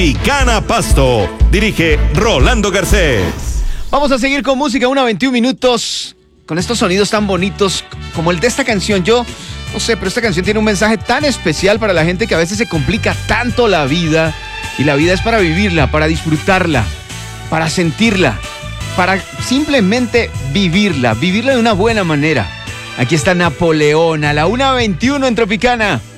Tropicana Pasto. Dirige Rolando Garcés. Vamos a seguir con música, 1:21 minutos, con estos sonidos tan bonitos como el de esta canción. Yo no sé, pero esta canción tiene un mensaje tan especial para la gente que a veces se complica tanto la vida. Y la vida es para vivirla, para disfrutarla, para sentirla, para simplemente vivirla de una buena manera. Aquí está Napoleón a la 1:21 en Tropicana.